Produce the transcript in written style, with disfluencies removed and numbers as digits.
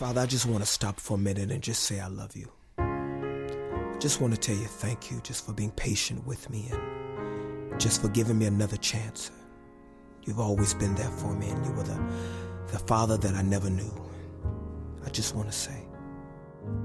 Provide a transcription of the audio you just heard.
Father, I just want to stop for a minute and just say I love you. I just want to tell you thank you just for being patient with me and just for giving me another chance. You've always been there for me, and you were the father that I never knew. I just want to say